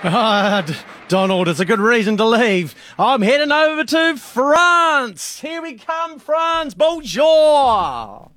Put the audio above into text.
Donald, it's a good reason to leave. I'm heading over to France. Here we come, France. Bonjour.